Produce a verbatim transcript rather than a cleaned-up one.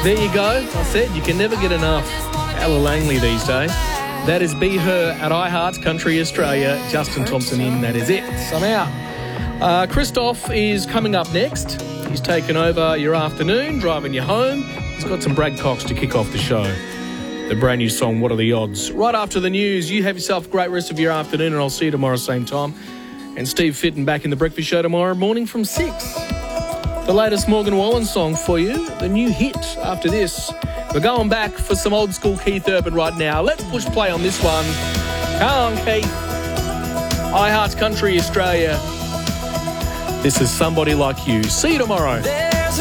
There you go. I said you can never get enough Ella Langley these days. That is Be Her at iHeart Country Australia. Justin Thompson in, that is it. So now, uh, Christoph is coming up next. He's taken over your afternoon, driving you home. He's got some Brad Cox to kick off the show. The brand new song, What Are the Odds? Right after the news, you have yourself a great rest of your afternoon, and I'll see you tomorrow same time. And Steve Fitton back in the breakfast show tomorrow morning from six. The latest Morgan Wallen song for you, the new hit after this. We're going back for some old school Keith Urban right now. Let's push play on this one. Come on, Keith. iHeart Country Australia. This is Somebody Like You. See you tomorrow.